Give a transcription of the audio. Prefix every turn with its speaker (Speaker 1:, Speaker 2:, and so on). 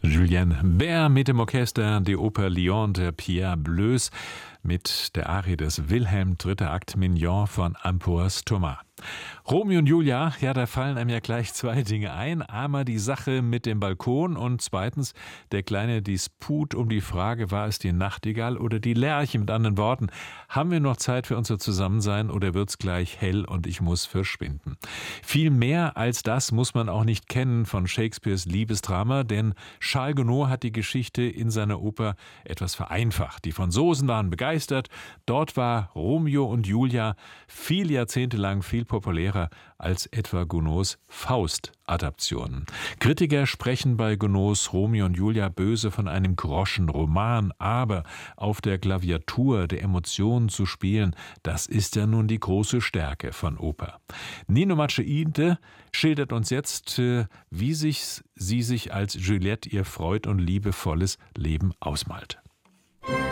Speaker 1: Julien Bert mit dem Orchester die Oper Lion de Pierre Bleus mit der Arie des Wilhelm, dritter Akt Mignon von Ampoas Thomas. Romeo und Julia, ja, da fallen einem ja gleich zwei Dinge ein. Einmal die Sache mit dem Balkon und zweitens der kleine Disput um die Frage, war es die Nachtigall oder die Lerche? Mit anderen Worten, haben wir noch Zeit für unser Zusammensein oder wird's gleich hell und ich muss verschwinden? Viel mehr als das muss man auch nicht kennen von Shakespeares Liebesdrama, denn Charles Gounod hat die Geschichte in seiner Oper etwas vereinfacht. Die Franzosen waren begeistert, dort war Romeo und Julia viele Jahrzehnte lang viel populärer als etwa Gounods Faust-Adaptionen. Kritiker sprechen bei Gounods Romeo und Julia böse von einem Groschenroman, aber auf der Klaviatur der Emotionen zu spielen, das ist ja nun die große Stärke von Oper. Nino Macciinte schildert uns jetzt, wie sie sich als Juliette ihr freud- und liebevolles Leben ausmalt.